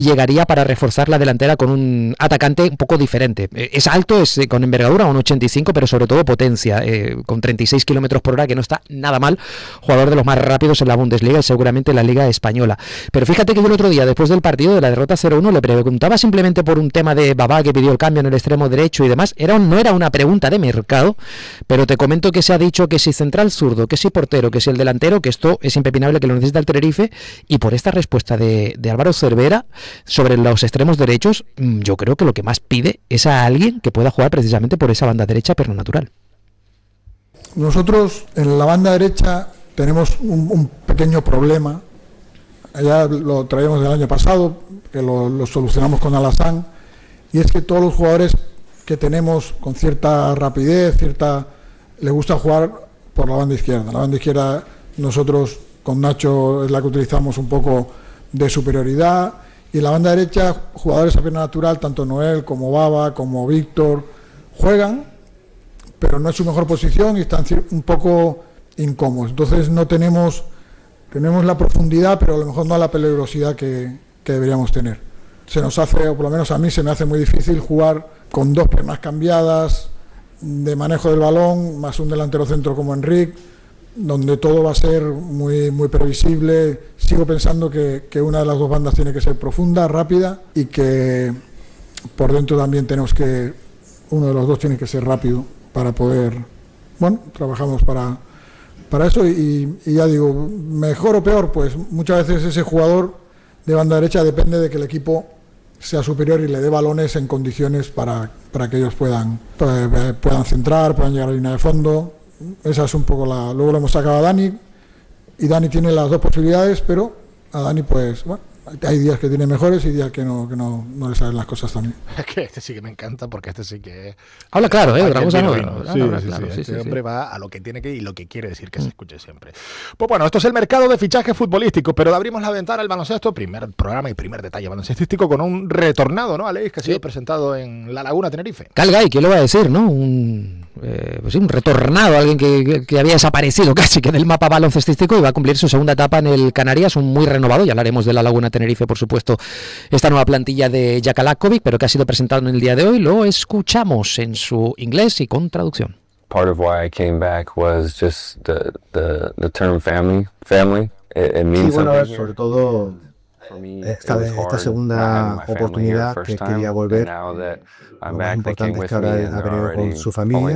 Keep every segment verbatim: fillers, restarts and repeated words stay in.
llegaría para reforzar la delantera con un atacante un poco diferente. Es alto, es con envergadura, un ochenta y cinco, pero sobre todo potencia, eh, con treinta y seis kilómetros por hora, que no está nada mal, jugador de los más rápidos en la Bundesliga y seguramente en la Liga Española. Pero fíjate que yo el otro día, después del partido de la derrota cero uno, le preguntaba simplemente por un tema de Babá, que pidió el cambio en el extremo derecho y demás. Era un, no era una pregunta de mercado, pero te comento que se ha dicho que si central zurdo, que si portero, que si el delantero, que esto es impepinable, que lo necesita el Tenerife, y por esta respuesta de, de Álvaro Cervera sobre los extremos derechos, yo creo que lo que más pide es a alguien que pueda jugar precisamente por esa banda derecha, pero natural. Nosotros en la banda derecha tenemos un, un pequeño problema. Ya lo traíamos del año pasado, que lo, lo solucionamos con Alassane, y es que todos los jugadores que tenemos con cierta rapidez, cierta, les gusta jugar por la banda izquierda. La banda izquierda nosotros con Nacho es la que utilizamos un poco de superioridad, y en la banda derecha jugadores a pierna natural, tanto Noel como Baba como Víctor, juegan, pero no es su mejor posición y están un poco incómodos. Entonces no tenemos, tenemos la profundidad, pero a lo mejor no la peligrosidad que, que deberíamos tener. Se nos hace, o por lo menos a mí se me hace muy difícil jugar con dos piernas cambiadas, de manejo del balón, más un delantero centro como Enric, donde todo va a ser muy, muy previsible. Sigo pensando que, que una de las dos bandas tiene que ser profunda, rápida, y que por dentro también tenemos que, uno de los dos tiene que ser rápido para poder, bueno, trabajamos para, para eso, y, y ya digo, mejor o peor, pues muchas veces ese jugador de banda derecha depende de que el equipo sea superior y le dé balones en condiciones para, para que ellos puedan, puedan centrar, puedan llegar a la línea de fondo. Esa es un poco la... Luego lo hemos sacado a Dani, y Dani tiene las dos posibilidades, pero a Dani pues, bueno, hay días que tiene mejores y días que no, que no, no le salen las cosas también. Es que este sí que me encanta, porque este sí que... Habla claro, ¿eh? Otra cosa no. Sí, sí, claro, sí, claro, sí, sí, este sí, hombre sí. va a lo que tiene que y lo que quiere decir que mm. se escuche siempre. Pues bueno, esto es el mercado de fichajes futbolísticos, pero abrimos la ventana al baloncesto, primer programa y primer detalle baloncestístico con un retornado, ¿no, Aleix? Que ha sido sí. presentado en La Laguna, Tenerife. Calgay, ¿qué le va a decir, no? Un... Eh, pues sí, un retornado, alguien que, que, que había desaparecido casi que del mapa baloncestístico, y va a cumplir su segunda etapa en el Canarias, un muy renovado, ya hablaremos de la Laguna Tenerife, por supuesto, esta nueva plantilla de Jakalakovic, pero que ha sido presentado en el día de hoy. Lo escuchamos en su inglés y con traducción. Part of why I came back was just the the, the term family, family. It, it means sí, bueno, something sobre todo esta, esta segunda oportunidad que quería volver. Lo más importante es que ahora ha venido con su familia,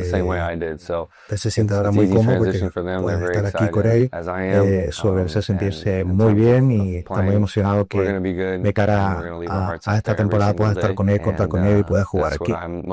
eh, se siente ahora muy cómodo porque puede estar aquí con él, eh, su organización sentirse muy bien, y está muy emocionado que de cara a, a esta temporada pueda estar con él, contar con él y pueda jugar aquí.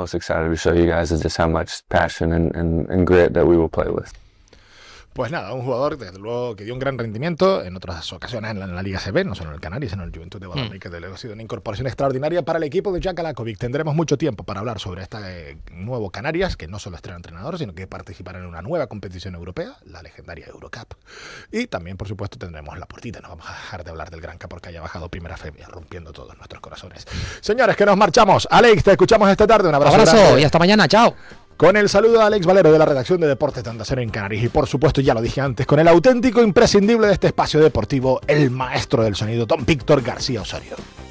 Pues nada, un jugador desde luego que dio un gran rendimiento en otras ocasiones en la, en la Liga C B, no solo en el Canarias, sino en el Juventud de Badalona, mm. que ha sido una incorporación extraordinaria para el equipo de Jakalakovic. Tendremos mucho tiempo para hablar sobre este nuevo Canarias, que no solo estrena entrenador, sino que participará en una nueva competición europea, la legendaria Eurocup. Y también, por supuesto, tendremos la portita. No vamos a dejar de hablar del Gran Cap porque haya bajado Primera F B, rompiendo todos nuestros corazones. Señores, que nos marchamos. Aleix, te escuchamos esta tarde. Un abrazo. Abrazo grande. Y hasta mañana. Chao. Con el saludo de Alex Valero de la redacción de Deportes de Onda Cero en Canarias, y por supuesto, ya lo dije antes, con el auténtico imprescindible de este espacio deportivo, el maestro del sonido, don Víctor García Osorio.